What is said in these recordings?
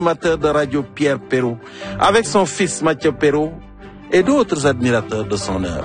Amateur de radio Pierre Perrault, avec son fils Mathieu Perrault et d'autres admirateurs de son œuvre.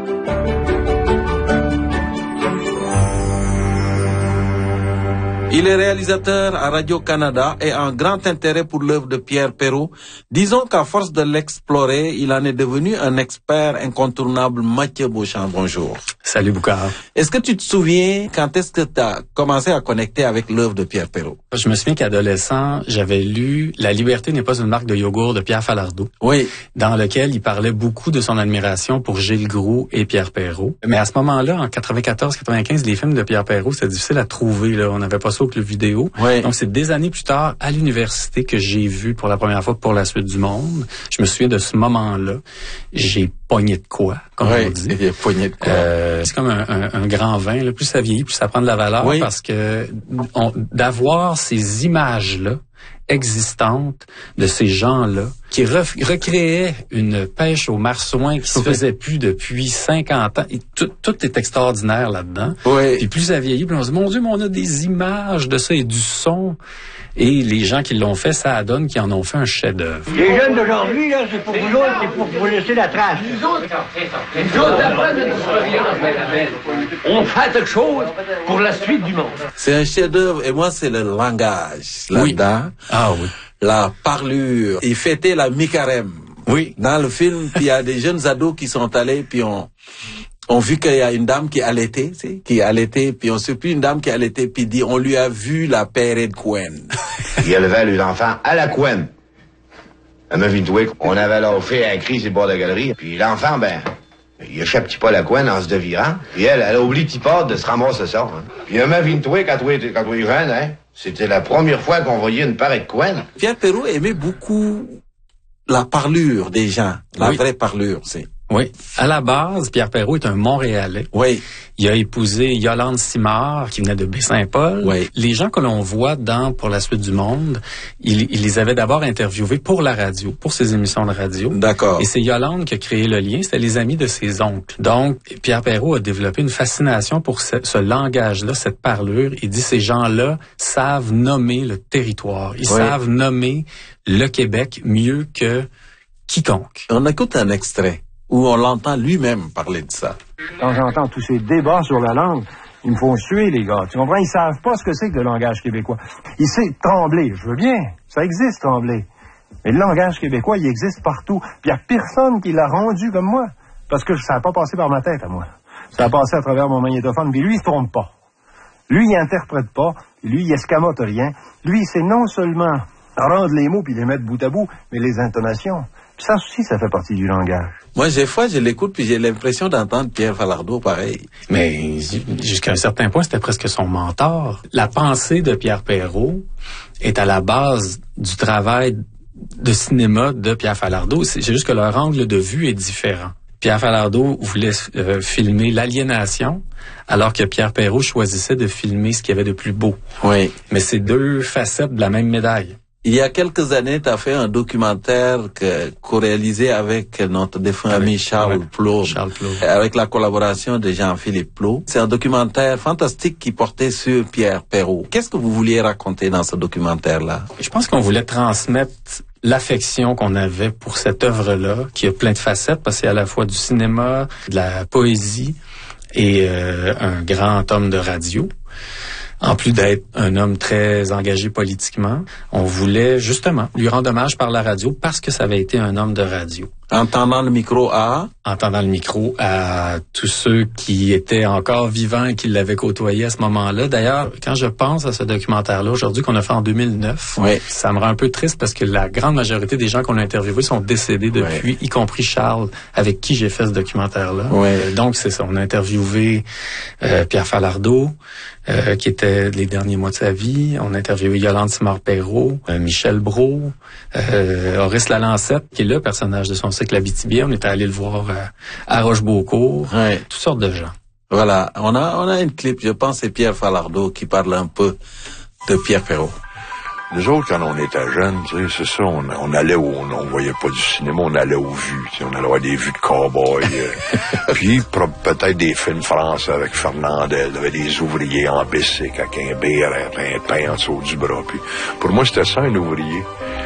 Il est réalisateur à Radio-Canada et a un grand intérêt pour l'œuvre de Pierre Perrault. Disons qu'à force de l'explorer, il en est devenu un expert incontournable. Mathieu Beauchamp, bonjour. Salut Boucard. Est-ce que tu te souviens quand est-ce que tu as commencé à connecter avec l'œuvre de Pierre Perrault? Je me souviens qu'adolescent, j'avais lu « La liberté n'est pas une marque de yogourt » de Pierre Falardeau. Oui. Dans lequel il parlait beaucoup de son admiration pour Gilles Groult et Pierre Perrault. Mais à ce moment-là, en 94-95, les films de Pierre Perrault, c'était difficile à trouver, là. On n'avait pas ça que le vidéo. Oui. Donc, c'est des années plus tard, à l'université, que j'ai vu pour la première fois Pour la suite du monde. Je me souviens de ce moment-là. J'ai pogné de quoi, comme on dit. Oui, pogné de quoi. C'est comme un grand vin. Là. Plus ça vieillit, plus ça prend de la valeur. Oui. Parce que d'avoir ces images-là existantes de ces gens-là qui recréaient une pêche au marsouin qui se faisait plus depuis 50 ans. Et tout est extraordinaire là-dedans. Oui. Puis plus ça vieillit, plus on se dit, mon Dieu, mais on a des images de ça et du son. Et les gens qui l'ont fait, ça donne qu'ils en ont fait un chef-d'œuvre. Les jeunes d'aujourd'hui, là, c'est pour vous autres, c'est pour vous laisser la trace. Nous autres, après notre expérience, on fait quelque chose pour la suite du monde. C'est un chef-d'œuvre et moi, c'est le langage là-dedans. Oui. Ah oui. La parlure. Il fêtait la mi-carême. Oui. Dans le film, puis il y a des jeunes ados qui sont allés, puis on vu qu'il y a une dame qui allaitait, puis on sait plus une dame qui allaitait, puis dit, on lui a vu la pérée de couenne. Il élevait les enfants à la couenne. À Mavintoué, on avait alors fait un cri sur le bord de la galerie, puis l'enfant, il échappe pas la couenne en se devirant, puis elle a oublié petit part de se ramasser ça. Hein. Puis à Mavintoué, quand on est jeune, hein, c'était la première fois qu'on voyait une pareille couenne. Pierre Perrault aimait beaucoup la parlure des gens, la vraie parlure, c'est. Oui. À la base, Pierre Perrault est un Montréalais. Oui. Il a épousé Yolande Simard, qui venait de Baie-Saint-Paul. Oui. Les gens que l'on voit dans Pour la suite du monde, il les avait d'abord interviewés pour la radio, pour ses émissions de radio. D'accord. Et c'est Yolande qui a créé le lien. C'était les amis de ses oncles. Donc, Pierre Perrault a développé une fascination pour ce langage-là, cette parlure. Il dit, ces gens-là savent nommer le territoire. Ils savent nommer le Québec mieux que quiconque. On écoute un extrait où on l'entend lui-même parler de ça. Quand j'entends tous ces débats sur la langue, ils me font suer, les gars. Tu comprends? Ils savent pas ce que c'est que le langage québécois. Ils savent trembler. Je veux bien. Ça existe, trembler. Mais le langage québécois, il existe partout. Puis il y a personne qui l'a rendu comme moi. Parce que ça n'a pas passé par ma tête à moi. Ça a passé à travers mon magnétophone. Puis lui, il se trompe pas. Lui, il interprète pas. Lui, il escamote rien. Lui, c'est non seulement rendre les mots puis les mettre bout à bout, mais les intonations. Puis ça aussi, ça fait partie du langage. Moi, des fois, je l'écoute puis j'ai l'impression d'entendre Pierre Falardeau pareil. Mais jusqu'à un certain point, c'était presque son mentor. La pensée de Pierre Perrault est à la base du travail de cinéma de Pierre Falardeau. C'est juste que leur angle de vue est différent. Pierre Falardeau voulait filmer l'aliénation, alors que Pierre Perrault choisissait de filmer ce qu'il y avait de plus beau. Oui. Mais c'est deux facettes de la même médaille. Il y a quelques années, tu as fait un documentaire co-réalisé avec notre défunt ami Charles Plot, avec la collaboration de Jean-Philippe Plot. C'est un documentaire fantastique qui portait sur Pierre Perrault. Qu'est-ce que vous vouliez raconter dans ce documentaire-là? Je pense qu'on voulait transmettre l'affection qu'on avait pour cette œuvre-là, qui a plein de facettes, parce que c'est à la fois du cinéma, de la poésie et un grand homme de radio. En plus d'être un homme très engagé politiquement, on voulait justement lui rendre hommage par la radio parce que ça avait été un homme de radio. En tendant le micro à tous ceux qui étaient encore vivants et qui l'avaient côtoyé à ce moment-là. D'ailleurs, quand je pense à ce documentaire-là aujourd'hui qu'on a fait en 2009, ça me rend un peu triste parce que la grande majorité des gens qu'on a interviewés sont décédés depuis, y compris Charles, avec qui j'ai fait ce documentaire-là. Donc c'est ça, on a interviewé Pierre Falardeau, qui était les derniers mois de sa vie. On a interviewé Yolande Simard-Perrault, Michel Brault, Horace Lalancette, qui est le personnage de son cycle Abitibi. On était allé le voir à Rochebeaucourt. Toutes sortes de gens. Voilà, on a un clip, je pense, c'est Pierre Falardeau qui parle un peu de Pierre Perrault. Nous autres, quand on était jeunes, tu sais, c'est ça, on allait où on voyait pas du cinéma, on allait aux vues, tu sais, on allait voir des vues de cow-boys, puis peut-être des films français avec Fernandel, il y avait des ouvriers en bicycle avec un béret, un pain en dessous du bras, puis pour moi, c'était ça, un ouvrier.